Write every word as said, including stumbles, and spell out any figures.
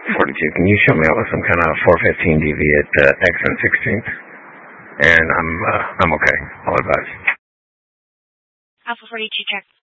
forty-two, can you show me out with some kind of four fifteen D V at uh, X and sixteenth? And I'm uh, I'm okay. All advice. Alpha forty-two, check.